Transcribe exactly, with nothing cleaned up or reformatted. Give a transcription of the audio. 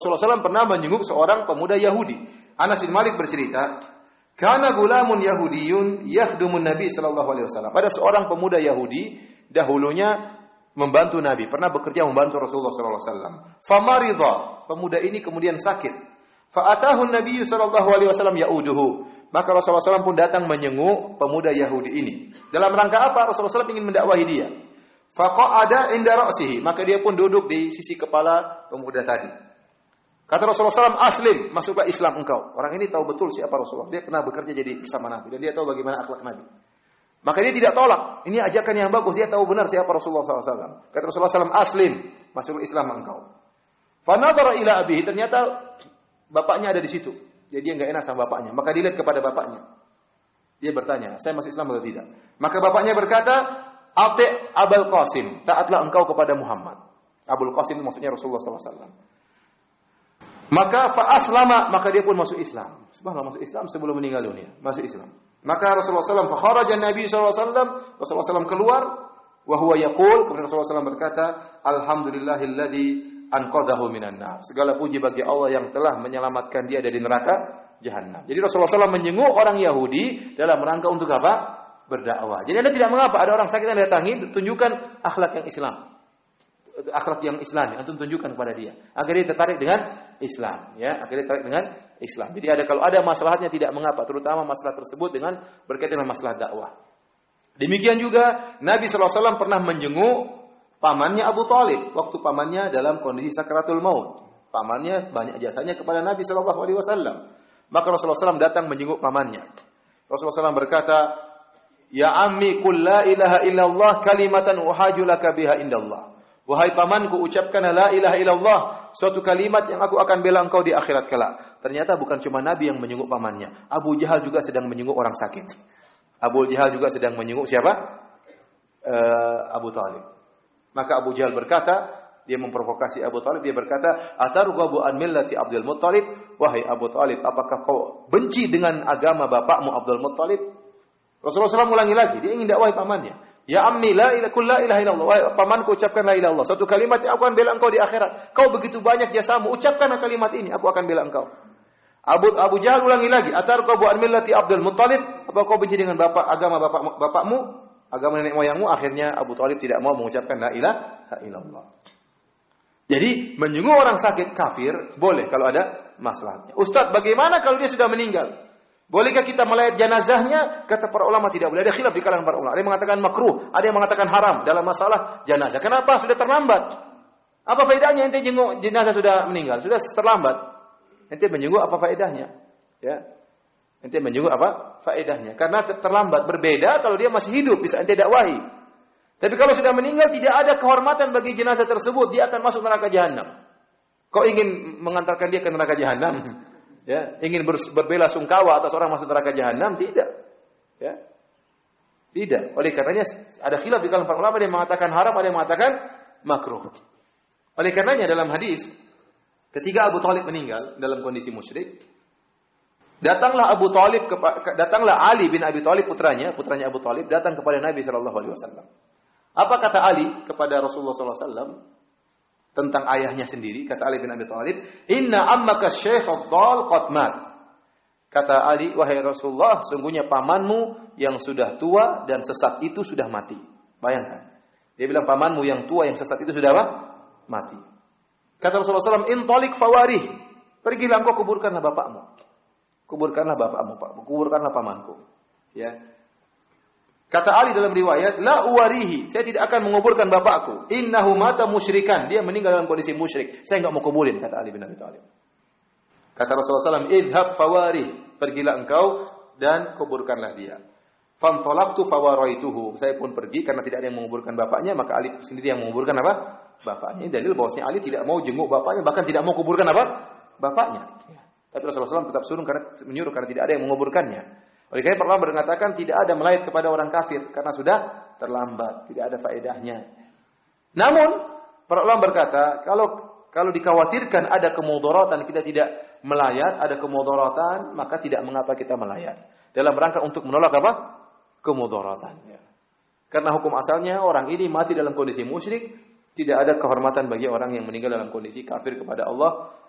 Rasulullah shallallahu alaihi wasallam pernah menjenguk seorang pemuda Yahudi. Anas bin Malik bercerita, "Kana gulamun Yahudiyun yakhdumun Nabi sallallahu alaihi wasallam." Ada seorang pemuda Yahudi dahulunya membantu Nabi, pernah bekerja membantu Rasulullah sallallahu alaihi wasallam. Famaridha, pemuda ini kemudian sakit. Fa'atahu Nabi sallallahu alaihi wasallam ya'uduhu. Maka Rasulullah sallallahu alaihi wasallam pun datang menyenguk pemuda Yahudi ini. Dalam rangka apa? Rasulullah sallallahu alaihi wasallam ingin mendakwahi dia. Faqa'ada inda ra'sihi, maka dia pun duduk di sisi kepala pemuda tadi. Kata Rasulullah sallallahu alaihi wasallam, "Aslim, masuklah Islam engkau." Orang ini tahu betul siapa Rasulullah. Dia pernah bekerja jadi bersama Nabi dan dia tahu bagaimana akhlak Nabi. Maka dia tidak tolak. Ini ajakan yang bagus. Dia tahu benar siapa Rasulullah sallallahu alaihi wasallam. Kata Rasulullah sallallahu alaihi wasallam, "Aslim, masuklah Islam engkau." Fanadhara ila abihi, ternyata bapaknya ada di situ. Jadi dia enggak enak sama bapaknya. Maka dilihat kepada bapaknya. Dia bertanya, "Saya masuk Islam atau tidak?" Maka bapaknya berkata, "Ati' Abul Qasim, taatlah engkau kepada Muhammad." Abul Qasim maksudnya Rasulullah sallallahu alaihi wasallam. Maka fa aslama, maka dia pun masuk Islam. Subhanallah, masuk Islam sebelum meninggal dunia, masuk Islam. Maka Rasulullah sallallahu alaihi wasallam fa kharaja Nabi sallallahu alaihi wasallam, Rasulullah sallallahu alaihi wasallam keluar wa huwa yaqul, kemudian Rasulullah sallallahu alaihi wasallam berkata, "Alhamdulillahilladzi anqadhahu minan nar." Segala puji bagi Allah yang telah menyelamatkan dia dari neraka jahanam. Jadi Rasulullah sallallahu alaihi wasallam menjenguk orang Yahudi dalam rangka untuk apa? Berdakwah. Jadi Anda tidak mengapa ada orang sakit Anda datangi, tunjukkan akhlak yang Islam. Akhlak yang Islam, antum tunjukkan kepada dia agar dia tertarik dengan Islam, ya, agar dia tertarik dengan Islam. Jadi ada kalau ada masalahnya tidak mengapa, terutama masalah tersebut dengan berkaitan dengan masalah dakwah. Demikian juga Nabi sallallahu alaihi wasallam pernah menjenguk pamannya Abu Thalib waktu pamannya dalam kondisi sakaratul maut. Pamannya banyak jasanya kepada Nabi sallallahu alaihi wasallam. Maka Rasulullah sallallahu alaihi wasallam datang menjenguk pamannya. Rasulullah sallallahu alaihi wasallam berkata, "Ya ammi qul la ilaha illallah kalimatan uhaju laka biha indallah." Wahai pamanku, ucapkanlah la ilaha illallah, suatu kalimat yang aku akan bela engkau di akhirat kelak. Ternyata bukan cuma Nabi yang menjenguk pamannya. Abu Jahal juga sedang menjenguk orang sakit. Abu Jahal juga sedang menjenguk siapa? Uh, Abu Thalib. Maka Abu Jahal berkata, dia memprovokasi Abu Thalib, dia berkata, "Atarghabu an millati Abdul Muttalib?" Wahai Abu Thalib, apakah kau benci dengan agama bapakmu Abdul Muttalib? Rasulullah shallallahu alaihi wasallam ulangi lagi, dia ingin dakwahi pamannya. "Ya ammi la ilaha kul la ilaha illallah." Wahai pamanku, ucapkan la ilaha illallah. Satu kalimat yang aku akan bela engkau di akhirat. Kau begitu banyak jasamu, ucapkan kalimat ini, aku akan bela engkau. Abu Abu Jahal ulangi lagi, "Atarqabu an millati Abdul Muttalib?" Apa kau benci dengan bapak agama bapak bapakmu, agama nenek moyangmu? Akhirnya Abu Thalib tidak mau mengucapkan la ilaha illallah. Jadi menjenguk orang sakit kafir boleh kalau ada masalahnya. Ustaz, bagaimana kalau dia sudah meninggal? Bolehkah kita melayat jenazahnya? Kata para ulama tidak boleh. Ada khilaf di kalangan para ulama. Ada yang mengatakan makruh, ada yang mengatakan haram dalam masalah jenazah. Kenapa? Sudah terlambat. Apa faedahnya ente jenguk jenazah sudah meninggal? Sudah terlambat. Ente menjenguk apa faedahnya? Ya. Ente menjenguk apa faedahnya? Karena terlambat. Berbeda kalau dia masih hidup, bisa ente dakwahi. Tapi kalau sudah meninggal tidak ada kehormatan bagi jenazah tersebut, dia akan masuk neraka jahanam. Kau ingin mengantarkan dia ke neraka jahanam? Ya, ingin ber, berbela sungkawa atas orang masuk neraka jahanam? Tidak. Ya. Tidak. Oleh karenanya ada khilaf di kalangan para ulama, ada yang mengatakan haram, ada yang mengatakan makruh. Oleh karenanya dalam hadis ketika Abu Thalib meninggal dalam kondisi musyrik, datanglah Abu Thalib datanglah Ali bin Abi Thalib putranya, putranya Abu Thalib datang kepada Nabi sallallahu alaihi wasallam. Apa kata Ali kepada Rasulullah sallallahu alaihi wasallam? Tentang ayahnya sendiri, kata Ali bin Abi Thalib, "Inna ammaka syekh ad-dal qad mat." Kata Ali, "Wahai Rasulullah, sungguhnya pamanmu yang sudah tua dan sesat itu sudah mati." Bayangkan. Dia bilang pamanmu yang tua yang sesat itu sudah apa? Mati. Kata Rasulullah sallallahu alaihi wasallam, "Intalik fawarih." Pergilah engkau kuburkanlah bapakmu. Kuburkanlah bapakmu, Pak. Kuburkanlah pamanku. Ya. Kata Ali dalam riwayat, "La uwarihi." Saya tidak akan menguburkan bapakku. "Innahu mata musyrikan." Dia meninggal dalam kondisi musyrik. Saya enggak mau kuburin, kata Ali bin Abi Thalib. Kata Rasulullah sallallahu alaihi wasallam, "Idhab fawarih." Pergilah engkau dan kuburkanlah dia. Fantalaqtu fawaraituhu. Saya pun pergi karena tidak ada yang menguburkan bapaknya, maka Ali sendiri yang menguburkan apa? Bapaknya. Dalil bahwasanya Ali tidak mau jenguk bapaknya, bahkan tidak mau kuburkan apa? Bapaknya. Tapi Rasulullah sallallahu alaihi wasallam tetap suruh karena menyuruh karena tidak ada yang menguburkannya. Oleh karena para ulama mengatakan tidak ada melayat kepada orang kafir karena sudah terlambat, tidak ada faedahnya. Namun para ulama berkata kalau kalau dikhawatirkan ada kemudaratan kita tidak melayat, ada kemudaratan, maka tidak mengapa kita melayat. Dalam rangka untuk menolak apa? Kemudaratan. Ya. Karena hukum asalnya orang ini mati dalam kondisi musyrik, tidak ada kehormatan bagi orang yang meninggal dalam kondisi kafir kepada Allah